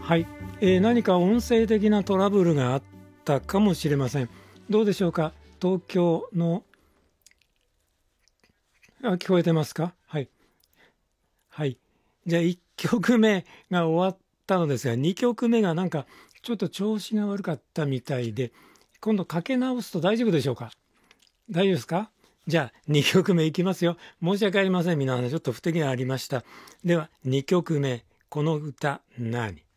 はい、何か音声的なトラブルがあったかもしれません。どうでしょうか。東京の聞こえてますか。はい。はい。じゃあ1曲目が終わったのですが、2曲目がなんかちょっと調子が悪かったみたいで、今度かけ直すと大丈夫でしょうか。大丈夫ですか。じゃあ2曲目いきますよ。申し訳ありません。皆さんちょっと不手際ありました。では2曲目、この歌何。